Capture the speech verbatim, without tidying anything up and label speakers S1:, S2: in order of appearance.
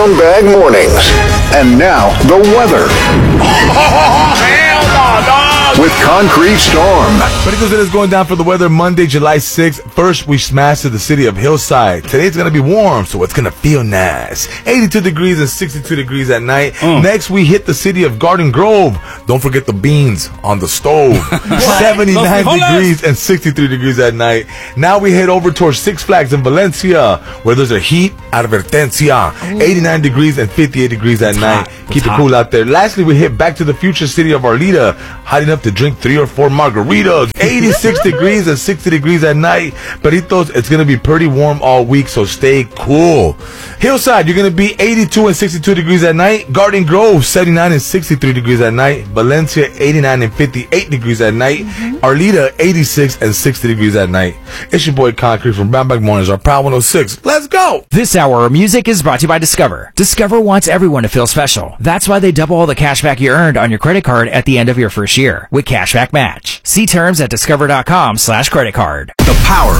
S1: Brown Bag Mornings. And now, the weather.
S2: Hell no, dog!
S1: With Concrete Storm.
S3: Perico's is going down for the weather Monday, July sixth. First, we smashed to the city of Hillside. Today's going to be warm, so it's going to feel nice. eighty-two degrees and sixty-two degrees at night. Mm. Next, we hit the city of Garden Grove. Don't forget the beans on the stove. seventy-nine degrees and sixty-three degrees at night. Now we head over towards Six Flags in Valencia, where there's a heat advertencia. eighty-nine degrees and fifty-eight degrees at
S4: It's
S3: night.
S4: hot.
S3: Keep
S4: It's
S3: it cool out there. Lastly, we hit back to the future city of Arleta, hot enough to drink three or four margaritas. eighty-six degrees and sixty degrees at night. Peritos, it's going to be pretty warm all week, so stay cool. Hillside, you're going to be eighty-two and sixty-two degrees at night. Garden Grove, seventy-nine and sixty-three degrees at night. Valencia, eighty-nine and fifty-eight degrees at night. Mm-hmm. Arleta, eighty-six and sixty degrees at night. It's your boy Concrete from Brown Bag Mornings, our Proud one oh six. Let's go!
S5: This hour of music is brought to you by Discover. Discover wants everyone to feel special. That's why they double all the cash back you earned on your credit card at the end of your first year with Cashback Match. See terms at discover.com slash credit card.
S6: The power